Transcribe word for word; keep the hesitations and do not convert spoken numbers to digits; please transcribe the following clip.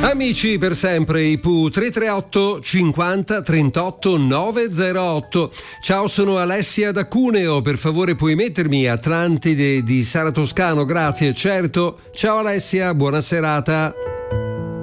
Amici per sempre, i Pooh, tre tre otto cinquanta trentotto novecentootto. Ciao, sono Alessia da Cuneo, per favore puoi mettermi Atlantide di Sara Toscano, grazie. Certo, ciao Alessia, buona serata.